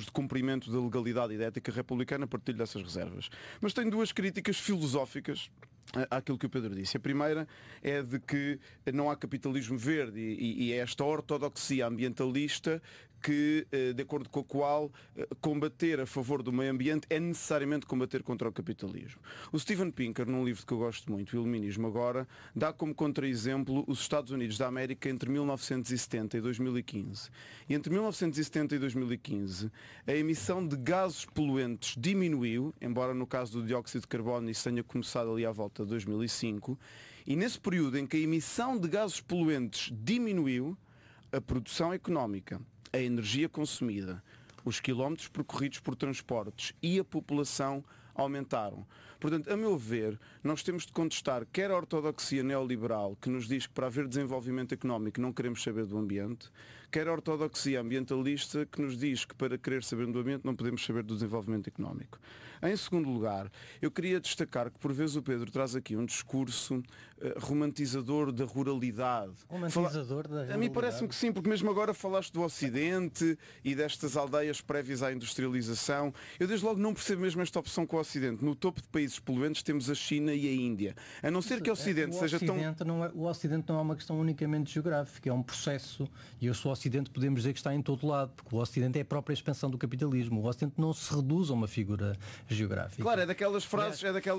termos de cumprimento da legalidade e da ética republicana, partilho dessas reservas. Mas tenho duas críticas filosóficas àquilo que o Pedro disse. A primeira é de que não há capitalismo verde e é esta ortodoxia ambientalista que, de acordo com a qual combater a favor do meio ambiente é necessariamente combater contra o capitalismo. O Steven Pinker, num livro que eu gosto muito, O Iluminismo Agora, dá como contra-exemplo os Estados Unidos da América entre 1970 e 2015. E entre 1970 e 2015, a emissão de gases poluentes diminuiu, embora no caso do dióxido de carbono isso tenha começado ali à volta de 2005, e nesse período em que a emissão de gases poluentes diminuiu, a produção económica, a energia consumida, os quilómetros percorridos por transportes e a população aumentaram. Portanto, a meu ver, nós temos de contestar quer a ortodoxia neoliberal, que nos diz que para haver desenvolvimento económico não queremos saber do ambiente, quer a ortodoxia ambientalista, que nos diz que para querer saber do ambiente não podemos saber do desenvolvimento económico. Em segundo lugar, eu queria destacar que por vezes o Pedro traz aqui um discurso romantizador da ruralidade. Romantizador da ruralidade? A mim parece-me que sim, porque mesmo agora falaste do Ocidente e destas aldeias prévias à industrialização. Eu desde logo não percebo mesmo esta opção com o Ocidente. No topo de países poluentes temos a China e a Índia. A não ser que o Ocidente seja tão... O Ocidente não é uma questão unicamente geográfica, é um processo. E eu sou Ocidente, podemos dizer que está em todo lado, porque o Ocidente é a própria expansão do capitalismo. O Ocidente não se reduz a uma figura geográfica. Claro, é daquelas frases...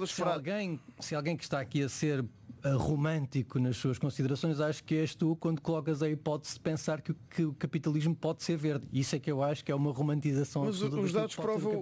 Se alguém que está aqui a ser romântico nas suas considerações, acho que és tu quando colocas a hipótese de pensar que o capitalismo pode ser verde. Isso é que eu acho que é uma romantização. Mas os dados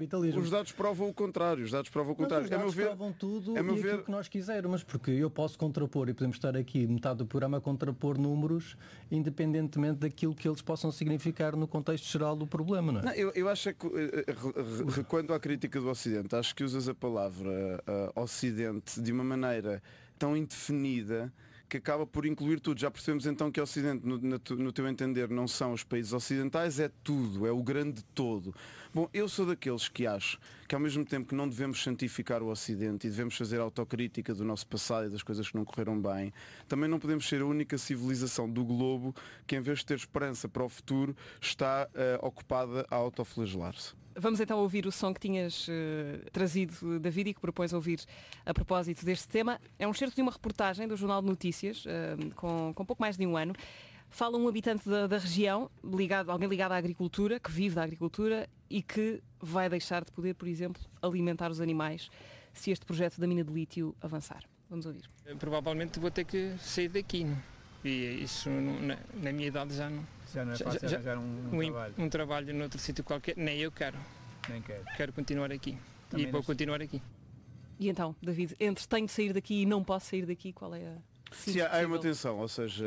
provam o contrário. Os dados provam o contrário. Mas os dados provam tudo e aquilo que nós quisermos, porque eu posso contrapor, e podemos estar aqui metade do programa a contrapor números, independentemente daquilo que eles possam significar no contexto geral do problema. Não é? Não, eu acho que, quando à crítica do Ocidente, acho que usas a palavra Ocidente de uma maneira tão indefinida que acaba por incluir tudo. Já percebemos então que o Ocidente, no teu entender, não são os países ocidentais, é tudo, é o grande todo. Bom, eu sou daqueles que acho que ao mesmo tempo que não devemos santificar o Ocidente e devemos fazer autocrítica do nosso passado e das coisas que não correram bem, também não podemos ser a única civilização do globo que, em vez de ter esperança para o futuro, está ocupada a autoflagelar-se. Vamos então ouvir o som que tinhas trazido, David, e que propões ouvir a propósito deste tema. É um excerto de uma reportagem do Jornal de Notícias, com pouco mais de um ano. Fala um habitante da região, alguém ligado à agricultura, que vive da agricultura e que vai deixar de poder, por exemplo, alimentar os animais se este projeto da mina de lítio avançar. Vamos ouvir. Provavelmente vou ter que sair daqui, não? E isso na minha idade já não... Já não é fácil arranjar um trabalho. Um trabalho noutro sítio qualquer, nem eu quero. Nem quero. Quero continuar aqui. Também e vou continuar aqui. E então, David, entre tenho de sair daqui e não posso sair daqui, qual é a... Sim, há uma tensão, ou seja,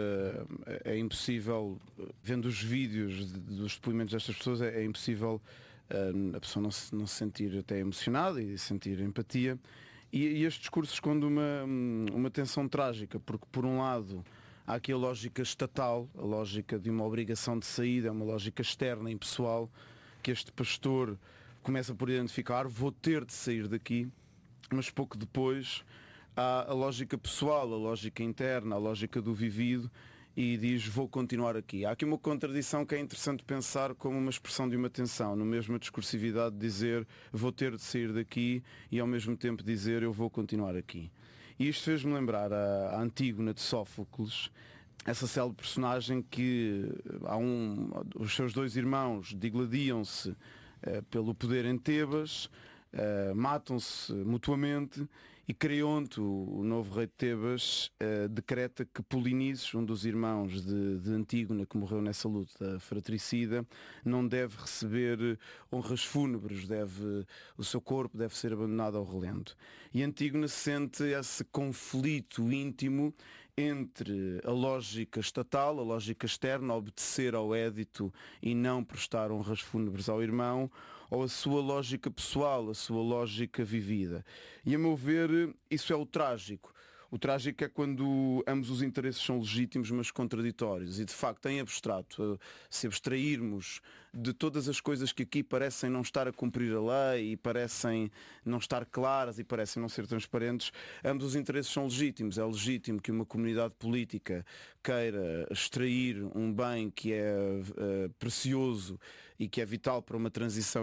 é impossível, vendo os vídeos dos depoimentos destas pessoas, é impossível a pessoa não se sentir até emocionada e sentir empatia. E este discurso esconde uma tensão trágica, porque por um lado há aqui a lógica estatal, a lógica de uma obrigação de saída, é uma lógica externa, impessoal, que este pastor começa por identificar, vou ter de sair daqui, mas pouco depois há a lógica pessoal, a lógica interna, a lógica do vivido, e diz, vou continuar aqui. Há aqui uma contradição que é interessante pensar como uma expressão de uma tensão, no mesmo a discursividade de dizer, vou ter de sair daqui, e ao mesmo tempo dizer, eu vou continuar aqui. E isto fez-me lembrar a Antígona de Sófocles, essa célebre personagem que os seus dois irmãos digladiam-se pelo poder em Tebas, matam-se mutuamente, e Creonte, o novo rei de Tebas, decreta que Polinices, um dos irmãos de Antígona, que morreu nessa luta fratricida, não deve receber honras fúnebres, o seu corpo deve ser abandonado ao relento. E Antígona sente esse conflito íntimo entre a lógica estatal, a lógica externa, obedecer ao édito e não prestar honras fúnebres ao irmão, ou a sua lógica pessoal, a sua lógica vivida. E a meu ver, isso é o trágico. O trágico é quando ambos os interesses são legítimos, mas contraditórios. E de facto, em abstrato, se abstrairmos de todas as coisas que aqui parecem não estar a cumprir a lei e parecem não estar claras e parecem não ser transparentes, ambos os interesses são legítimos. É legítimo que uma comunidade política queira extrair um bem que é precioso e que é vital para uma transição